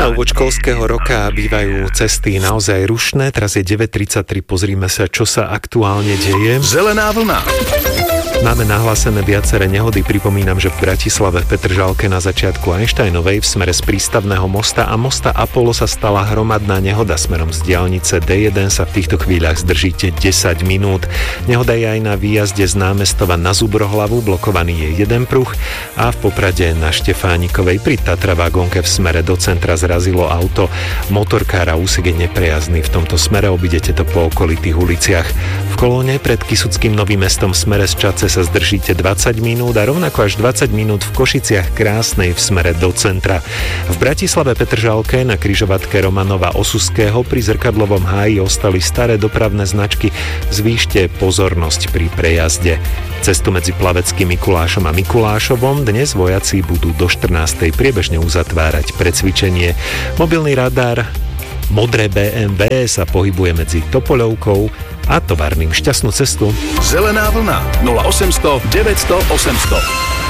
Na úvod školského roka bývajú cesty naozaj rušné. Teraz je 9:33, pozrime sa, čo sa aktuálne deje. Zelená vlna. Máme nahlásené viaceré nehody. Pripomínam, že v Bratislave v Petržalke na začiatku Einsteinovej v smere z prístavného mosta a mosta Apollo sa stala hromadná nehoda. Smerom z diaľnice D1 sa v týchto chvíľach zdržíte 10 minút. Nehoda je aj na výjazde z námestova na Zubrohlavu, blokovaný je jeden pruh a v Poprade na Štefánikovej pri Tatra vagónke v smere do centra zrazilo auto motorkára. Úsek je neprejazdný v tomto smere, obidete to po okolitých uliciach. V kolóne pred Kysuckým Novým Mestom v smere z Čadce sa zdržíte 20 minút a rovnako až 20 minút v Košiciach Krásnej v smere do centra. V Bratislave Petržalke na križovatke Romanova Osuského pri Zrkadlovom háji ostali staré dopravné značky. Zvýšte pozornosť pri prejazde. Cestu medzi Plaveckým Mikulášom a Mikulášovom dnes vojaci budú do 14. priebežne uzatvárať pre cvičenie. Mobilný radar modré BMW sa pohybuje medzi Topoľovkou a Tovarným. Šťastnú cestu. Zelená vlna 0800 900 800.